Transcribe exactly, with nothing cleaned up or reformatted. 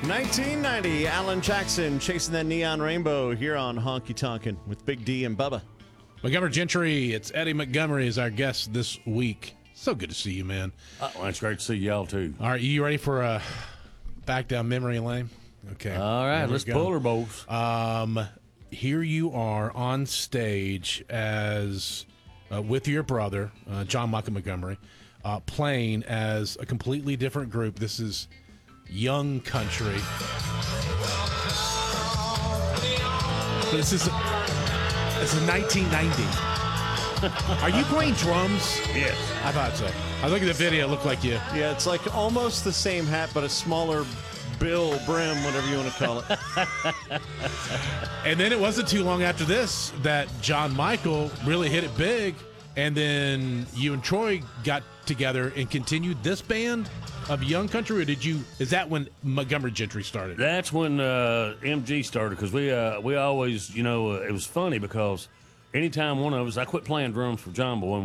nineteen ninety, Alan Jackson chasing that neon rainbow here on Honky Tonkin' with Big D and Bubba. Montgomery Gentry, it's Eddie Montgomery is our guest this week. So good to see you, man. Oh, well, it's great to see y'all, too. All right, you ready for a back down memory lane? Okay. All right, let's pull her, both. Um, here you are on stage as uh, with your brother, uh, John Michael Montgomery, uh, playing as a completely different group. This is Young Country. This is this is nineteen ninety. Are you playing drums? Yes. I thought so. I look at the video, it looked like you. Yeah, it's like almost the same hat, but a smaller bill, brim, whatever you want to call it. And then it wasn't too long after this that John Michael really hit it big, and then you and Troy got together and continued this band of Young Country, or did you, is that when Montgomery Gentry started? That's when uh, M G started, because we uh, we always, you know, uh, it was funny because anytime one of us, I quit playing drums for John Boy.